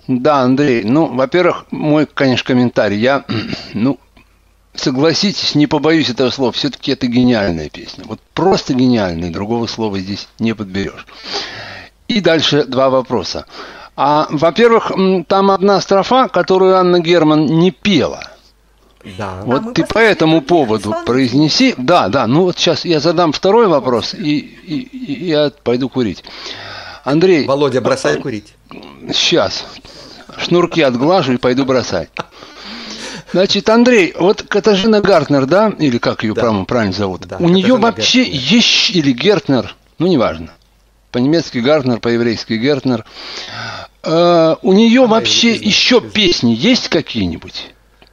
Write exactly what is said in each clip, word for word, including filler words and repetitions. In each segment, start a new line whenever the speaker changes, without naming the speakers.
Да, Андрей, ну, во-первых, мой, конечно, комментарий. Я, ну, согласитесь, не побоюсь этого слова, все-таки это гениальная песня. Вот просто гениальная, другого слова здесь не подберешь. И дальше два вопроса. А, во-первых, там одна строфа, которую Анна Герман не пела.
Да.
Вот
А
ты по этому поводу произнеси. Да, да, ну вот сейчас я задам второй вопрос и, и, и я пойду курить. Андрей.
Володя, бросай курить.
Сейчас. Шнурки отглажу и пойду бросать. Значит, Андрей, вот Катажина Гартнер, да, или как ее
Да.
правильно зовут,
Да,
у нее
Катажина
вообще
Гертнер.
есть, или Гертнер, ну неважно, по-немецки Гартнер, по-еврейски Гертнер, э, у нее
Ага,
вообще
из- из-
еще
из-
песни есть какие-нибудь?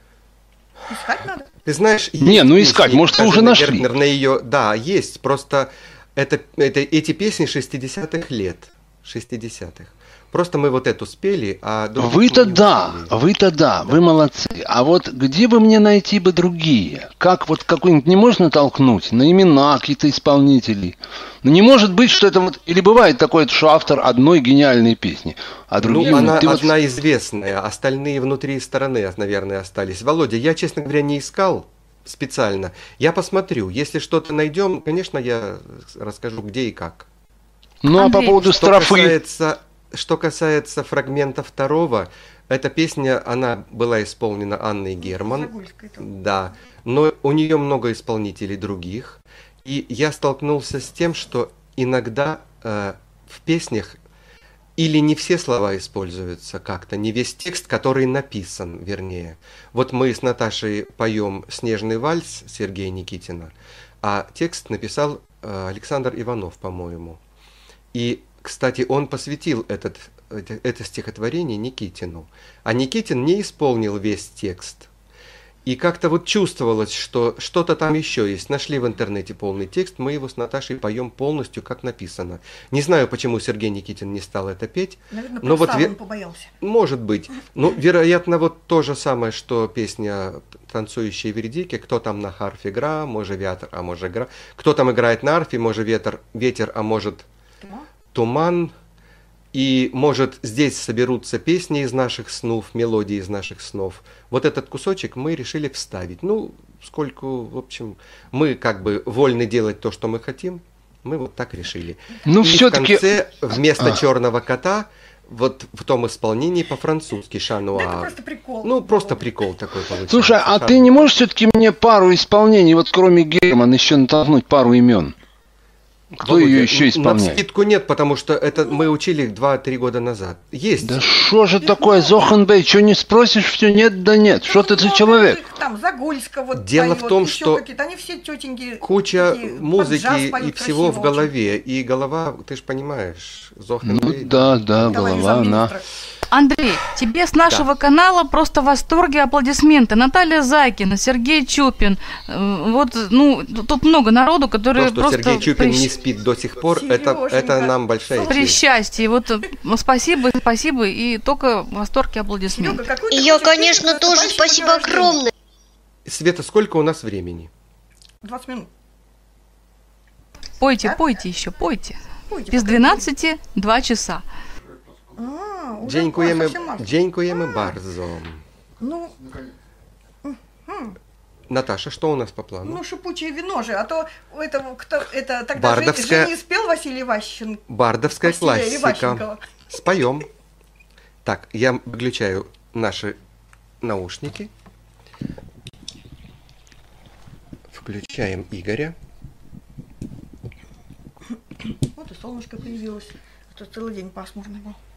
Искать надо.
Ты знаешь,
Не,
есть
ну искать,
песни
может, вы уже
Катажины
нашли.
Гертнер на ее, да, есть. Просто это, это эти песни шестидесятых лет, шестидесятых. Просто мы вот эту спели, а других
Вы-то
мы не
да,
успели.
вы-то да, вы молодцы. А вот где бы мне найти бы другие? Как вот какой-нибудь не можно толкнуть на имена каких-то исполнителей? Ну не может быть, что это вот... Или бывает такое, что автор одной гениальной песни, а другие...
Ну, она
ты вот-
одна известная, остальные внутри стороны, наверное, остались. Володя, я, честно говоря, не искал специально. Я посмотрю. Если что-то найдем, конечно, я расскажу, где и как.
Ну а по
Андрей,
поводу
Что
строфы...
касается, что касается фрагмента второго, эта песня, она была исполнена Анной Герман.
Загульской тоже.
Да, но у нее много исполнителей других. И я столкнулся с тем, что иногда э, в песнях или не все слова используются как-то, не весь текст, который написан, вернее. Вот мы с Наташей поем «Снежный вальс» Сергея Никитина, а текст написал э, Александр Иванов, по-моему. И, кстати, он посвятил этот, это, это стихотворение Никитину. А Никитин не исполнил весь текст. И как-то вот чувствовалось, что что-то там еще есть. Нашли в интернете полный текст, мы его с Наташей поем полностью, как написано. Не знаю, почему Сергей Никитин не стал это петь.
Наверное,
Но вот
просто
ве-
он побоялся.
Может быть. Ну, вероятно, вот то же самое, что песня «Танцующие вердики». Кто там на харфе игра, может ветер, а может игра. Кто там играет на арфе, может ветер, ветер, а может
Туман?
туман. И, может, здесь соберутся песни из наших снов, мелодии из наших снов. Вот этот кусочек мы решили вставить. Ну, сколько, в общем, мы как бы вольны делать то, что мы хотим. Мы вот так решили.
Ну,
И
все-таки...
в конце вместо
А.
черного кота вот в том исполнении по-французски
Да это
«Шануар».
просто прикол.
Ну, просто прикол такой получился.
Слушай, а ты
Шануар.
не можешь все-таки мне пару исполнений, вот кроме Герман, еще натолкнуть пару имен? Кто
Володя,
ее еще исполняет?
навскидку нет, потому что это мы учили два-три года назад. Есть.
Да что же такое, Зохенбей, что не спросишь, все нет да нет. Что ты за
много
человек?
их Там Загульска вот
Дело в
поет,
том,
еще
что
какие-то, они все тетеньки.
Куча
такие, под
музыки
джаз
и
поют
всего в
красиво
голове. И голова, ты же понимаешь,
Ну
Зохенбей.
да, да,
очень. Говорю
голова, она...
замминистра.
Андрей, тебе с нашего канала просто восторги, аплодисменты. Наталья Зайкина, Сергей Чупин. Э, Вот, ну, тут много народу,
То,
которые
что
просто
Сергей Чупин
при,
не спит до сих пор, это, это
Серёженька.
нам большая
при
честь.
счастье. Вот э, спасибо, спасибо, и только восторг и аплодисменты.
Серёга, какой ты
Ее,
хочешь
конечно,
песню
тоже
наступающего
спасибо
дня рождения?
огромное.
Света, сколько у нас времени?
двадцать минут.
Пойте,
Так?
пойте еще, пойте.
Пойте,
Без
пока.
двенадцати два часа.
А, уже
Дякуємо,
совсем мало.
дякуємо bardzo.
Ну,
Наташа, что у нас по плану?
ну, шипучее вино же, а то у этого, кто, это тогда же,
Бардовская-
же не спел Василий Ващенко.
Бардовская
Василия
классика.
Иващенкова.
Споем. Так, я выключаю наши наушники. Включаем Игоря.
Вот и солнышко появилось, а то целый день пасмурный был.